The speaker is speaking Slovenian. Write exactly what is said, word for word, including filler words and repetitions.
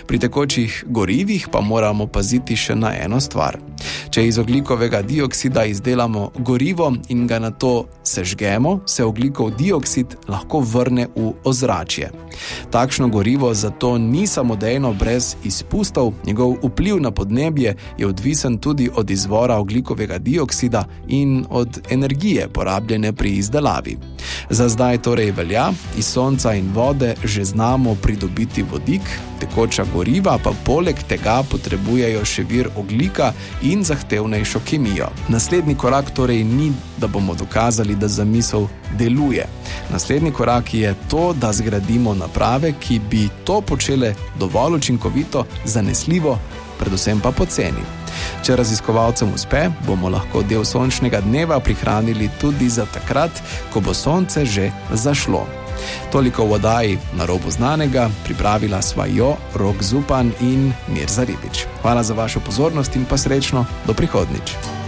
Pri tekočih gorivih pa moramo paziti še na eno stvar. Če iz ogljikovega dioksida izdelamo gorivo in ga nato sežgemo, se ogljikov dioksid lahko vrne v ozračje. Takšno gorivo zato ni samodejno brez izpustov, njegov vpliv na podnebje je odvisen tudi od izvora ogljikovega dioksida in od energije porabljene pri izdelavi. Za zdaj torej velja, iz sonca in vode že znamo pridobiti vodik, tekoča goriva pa poleg tega potrebujejo še vir ogljika in zahtevnejšo kemijo. Naslednji korak torej ni, da bomo dokazali, da zamisel deluje. Naslednji korak je to, da zgradimo naprave, ki bi to počele dovolj učinkovito, zanesljivo, predvsem pa poceni. Če raziskovalcem uspe, bomo lahko del sončnega dneva prihranili tudi za takrat, ko bo sonce že zašlo. Toliko v oddaji Na robu znanega, pripravila sva jo Rok Zupan in Mirza Ribič. Hvala za vašo pozornost in pa srečno do prihodnjič.